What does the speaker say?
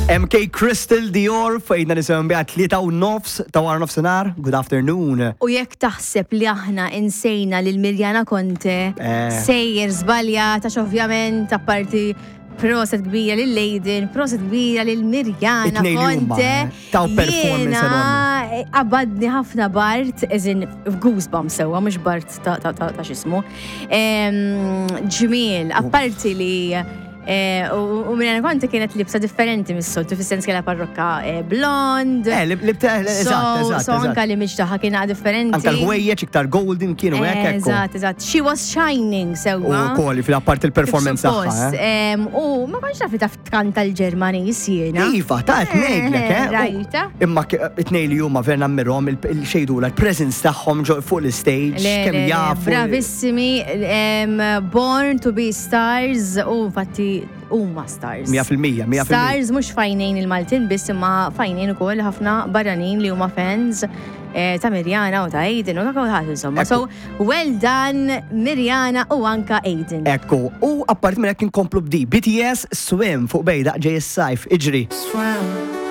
MK Crystal Dior fejna nisimgħu biha 3:09 ta' wara nofsinhar. Good afternoon. U jekk taħseb li aħna insejna lil Mirjana Conte sejjer żbaljatax ovvjament apparti proset kbira lil Leiden, proset kbira lil Mirjana It-tnejn li huma, Conte. taw performance enormi. Abadni ħafna Bart, eżin Goosebumps sewwa, mhux Bart ta' x'ismu. Ġmiel, apparti li u Mirjana Conte kienet libsa differenti mis-soltu, fis-sens kellha parrokka blond. So anka l-image tagħha kien differenti. Anka l-ħwejjeġ iktar golden kienu hekk. Eżatt. She was shining sewwa. U wkoll fil-appart il-performance tagħha. U ma kontx naf taf tkanta l-Ġermaniż jiena. Iva, ta' tnejlek, Rajta. Imma it-tnejn li huma vera nammirhom il-xejdula l-presence tagħhom fuq l-stage, kemm jafu. Bravissimi, born to be stars u infatti huma stars. 100%. Stars mhux fajnejn il-Maltin biss imma fajnejn ukoll ħafna barranin li huma fans ta' Mirjana u ta' Aiden u ta' kulħadd insomma. So, well done Mirjana u anka Aiden. Ekku, u apparti minn hekk inkomplu b'di BTS Swim fuq bejda ġej is-sajf, iġri.